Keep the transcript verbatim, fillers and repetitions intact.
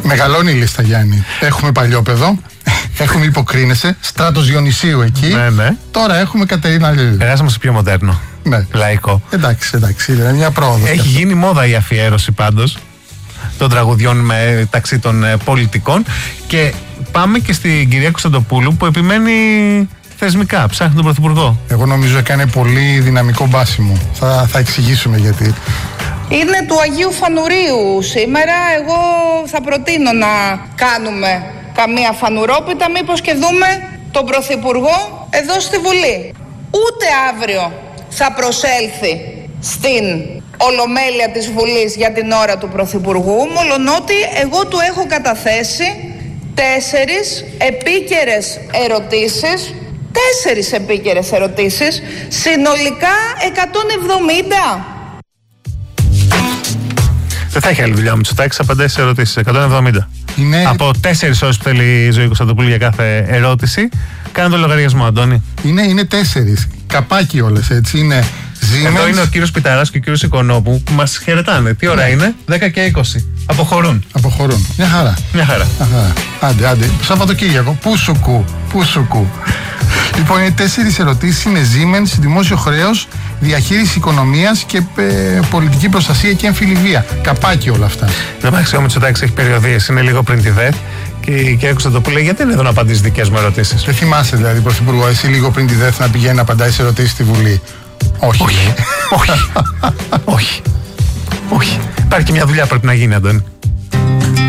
Μεγαλώνει η λίστα, Γιάννη. Έχουμε Παλιόπαιδο, έχουμε Υποκρίνεσαι, Στράτος Διονυσίου εκεί. Ναι, ναι. Τώρα έχουμε Κατερίνα Λίλη. Περάσαμε σε πιο μοντέρνο. Ναι. Λαϊκό. Εντάξει, εντάξει, είναι μια πρόοδος. Έχει γίνει μόδα η αφιέρωση πάντως των τραγουδιών μεταξύ των ε, πολιτικών. Και πάμε και στην κυρία Κωνσταντοπούλου που επιμένει θεσμικά, ψάχνει τον Πρωθυπουργό. Εγώ νομίζω έκανε πολύ δυναμικό μπάσιμο. Θα, θα εξηγήσουμε γιατί. Είναι του Αγίου Φανουρίου σήμερα. Εγώ θα προτείνω να κάνουμε καμία φανουρόπιτα, μήπως και δούμε τον Πρωθυπουργό εδώ στη Βουλή. Ούτε αύριο θα προσέλθει στην Ολομέλεια της Βουλής για την ώρα του Πρωθυπουργού, μολονότι εγώ του έχω καταθέσει τέσσερις επίκαιρες ερωτήσεις, τέσσερις επίκαιρες ερωτήσεις, συνολικά εκατόν εβδομήντα. Δεν θα έχει άλλη δουλειά, Μητσοτάκης απαντάει σε ερωτήσεις. εκατόν εβδομήντα. Είναι... Από τέσσερις ώρες που θέλει η Ζωή Κωνσταντοπούλου για κάθε ερώτηση. Κάνε τον λογαριασμό, Αντώνη. Είναι, είναι τέσσερις. Καπάκι όλες, έτσι. Είναι Siemens. Εδώ είναι ο κύριος Πιταράς και ο κύριος Οικονόμου που μας χαιρετάνε. Τι ώρα ναι. είναι? δέκα και είκοσι. Αποχωρούν. Αποχωρούν. Μια χαρά. Μια χαρά. Αχα. Άντε, άντε. Σαββατοκύριακο. Πού σου κου. Πού σου κου. Λοιπόν, είναι τέσσερις ερωτήσεις. Είναι Siemens, δημόσιο χρέος, διαχείριση οικονομίας και ε, πολιτική προστασία και εμφυλιβία. Καπάκι όλα αυτά. Εντάξει, ο Μητσοτάκης έχει περιοδίες. Είναι λίγο πριν τη ΔΕΘ. Και η κυρία Κωνσταντοπούλου γιατί είναι εδώ να απαντήσει δικές μου ερωτήσεις. Δεν θυμάσαι δηλαδή, Πρωθυπουργό, εσύ λίγο πριν τη ΔΕΘ να πηγαίνει να απαντάει σε ερωτήσεις στη Βουλή? Όχι. Όχι. Όχι. Όχι. Όχι. Υπάρχει και μια δουλειά που πρέπει να γίνει, Αντώνη.